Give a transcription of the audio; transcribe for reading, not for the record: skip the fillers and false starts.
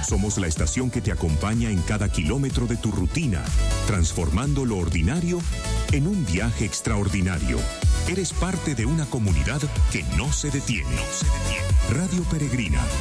Somos la estación que te acompaña en cada kilómetro de tu rutina, transformando lo ordinario en un viaje extraordinario. Eres parte de una comunidad que no se detiene. Radio Peregrina.